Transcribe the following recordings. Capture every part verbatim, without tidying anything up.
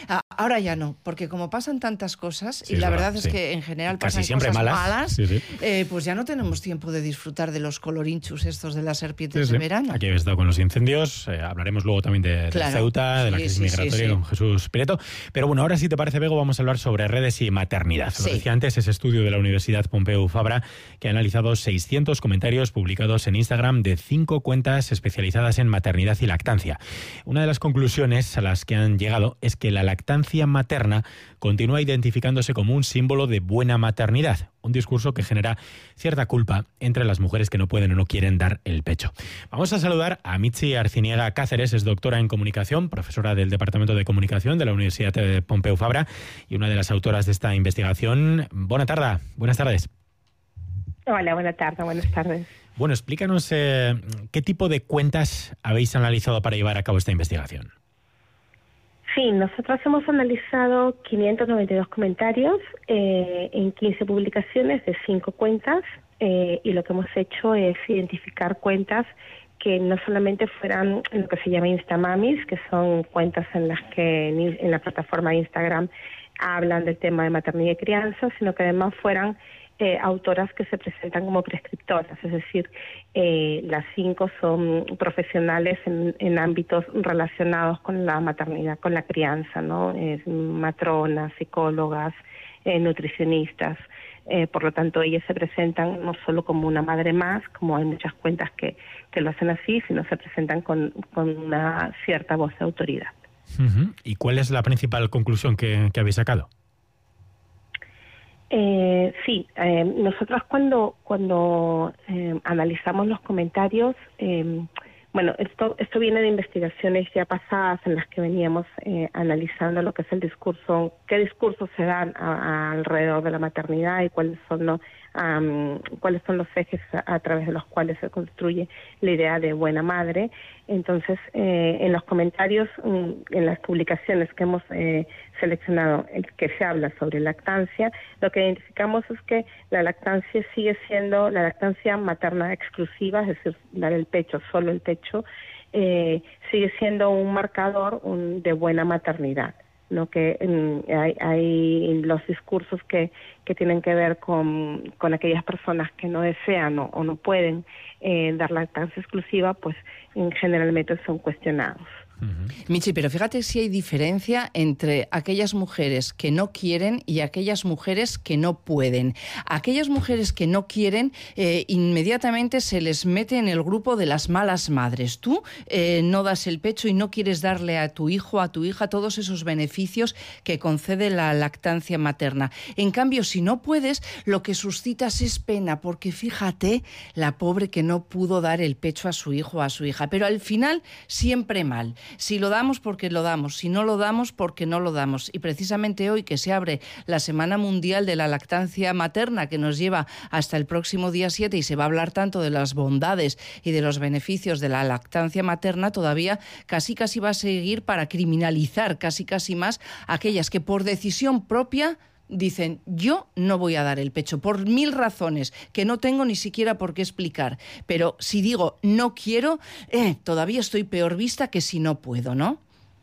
A- ahora ya no, porque como pasan tantas cosas, Sí, y la es verdad verdad, es sí. que en general Casi pasan siempre cosas malas. malas, Sí, sí. eh, pues ya no tenemos tiempo de disfrutar de los colorinchus estos de las serpientes Sí, de sí. verano. Aquí habéis estado con los incendios, eh, hablaremos luego también de, Claro. de Ceuta, de la Sí, crisis sí, migratoria sí, sí. con Jesús Pireto. Pero bueno, ahora si te parece, Bego, vamos a hablar sobre redes y maternidad. Lo Sí. decía antes, ese estudio de la Universidad Pompeu Fabra que ha analizado seiscientos comentarios publicados en Instagram de cinco cuentas especializadas en maternidad y lactancia. Una de las conclusiones a las que han llegado es que la lactancia materna continúa identificándose como un símbolo de buena maternidad, un discurso que genera cierta culpa entre las mujeres que no pueden o no quieren dar el pecho. Vamos a saludar a Mitzi Arciniega Cáceres, es doctora en comunicación, profesora del Departamento de Comunicación de la Universidad de Pompeu Fabra y una de las autoras de esta investigación. Buena tarde, buenas tardes. Hola, buenas tardes, buenas tardes. Bueno, explícanos eh, qué tipo de cuentas habéis analizado para llevar a cabo esta investigación. Sí, nosotros hemos analizado quinientos noventa y dos comentarios eh, en quince publicaciones de cinco cuentas eh, y lo que hemos hecho es identificar cuentas que no solamente fueran lo que se llama Instamamis, que son cuentas en las que en, en la plataforma de Instagram hablan del tema de maternidad y crianza, sino que además fueran Eh, autoras que se presentan como prescriptoras, es decir, eh, las cinco son profesionales en, en ámbitos relacionados con la maternidad, con la crianza, ¿no? Eh, matronas, psicólogas, eh, nutricionistas. Eh, por lo tanto, ellas se presentan no solo como una madre más, como hay muchas cuentas que, que lo hacen así, sino se presentan con, con una cierta voz de autoridad. Uh-huh. ¿Y cuál es la principal conclusión que, que habéis sacado? Eh, sí, eh, nosotros cuando cuando eh, analizamos los comentarios, eh, bueno, esto esto viene de investigaciones ya pasadas en las que veníamos eh, analizando lo que es el discurso, qué discursos se dan a, a alrededor de la maternidad y cuáles son los um, cuáles son los ejes a, a través de los cuales se construye la idea de buena madre. Entonces, eh, en los comentarios, en las publicaciones que hemos eh, seleccionado, el que se habla sobre lactancia, lo que identificamos es que la lactancia sigue siendo la lactancia materna exclusiva, es decir, dar el pecho, solo el pecho, eh, sigue siendo un marcador un, de buena maternidad. ¿No? Que mm, hay, hay los discursos que, que tienen que ver con, con aquellas personas que no desean o, o no pueden eh, dar lactancia exclusiva, pues generalmente son cuestionados. Uh-huh. Michi, pero fíjate si hay diferencia entre aquellas mujeres que no quieren y aquellas mujeres que no pueden. Aquellas mujeres que no quieren, eh, inmediatamente se les mete en el grupo de las malas madres. Tú eh, no das el pecho y no quieres darle a tu hijo, a tu hija, todos esos beneficios que concede la lactancia materna. En cambio, si no puedes, lo que suscitas es pena, porque fíjate, la pobre que no pudo dar el pecho a su hijo o a su hija. Pero al final, siempre mal. Si lo damos, porque lo damos. Si no lo damos, porque no lo damos. Y precisamente hoy que se abre la Semana Mundial de la Lactancia Materna, que nos lleva hasta el próximo día siete, y se va a hablar tanto de las bondades y de los beneficios de la lactancia materna, todavía casi casi va a seguir para criminalizar casi casi más aquellas que por decisión propia dicen, yo no voy a dar el pecho, por mil razones que no tengo ni siquiera por qué explicar. Pero si digo no quiero, eh, todavía estoy peor vista que si no puedo, ¿no?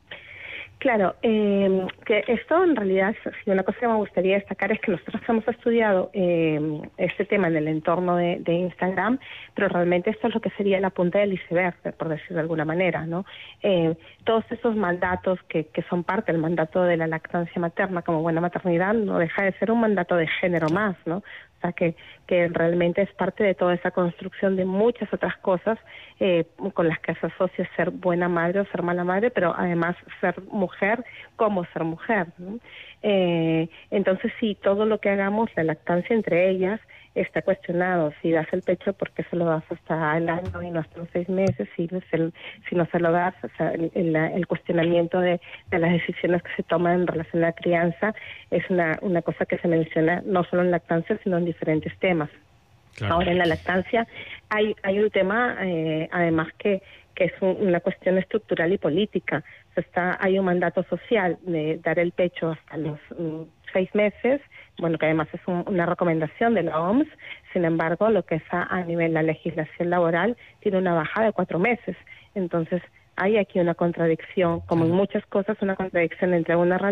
Claro, eh, que esto en realidad, si una cosa que me gustaría destacar es que nosotros hemos estudiado eh, este tema en el entorno de, de Instagram, pero realmente esto es lo que sería la punta del iceberg, por decir de alguna manera, ¿no? Eh, todos esos mandatos que, que son parte del mandato de la lactancia materna como buena maternidad no deja de ser un mandato de género más, ¿no? O sea, que, que realmente es parte de toda esa construcción de muchas otras cosas eh, con las que se asocia ser buena madre o ser mala madre, pero además ser mujer como ser mujer, ¿no? Eh, entonces, sí, todo lo que hagamos, la lactancia entre ellas, está cuestionado. Si das el pecho, ¿por qué se lo das hasta el año y no hasta los seis meses? Si, si no se lo das, o sea, el, el, el cuestionamiento de, de las decisiones que se toman en relación a la crianza es una, una cosa que se menciona no solo en lactancia, sino en diferentes temas. Claro. Ahora, en la lactancia hay, hay un tema, eh, además, que, que es un, una cuestión estructural y política. O sea, está, hay un mandato social de dar el pecho hasta los um, seis meses, bueno, que además es un, una recomendación de la O M S. Sin embargo, lo que es a, a nivel de la legislación laboral tiene una bajada de cuatro meses. Entonces, hay aquí una contradicción, como en muchas cosas, una contradicción entre una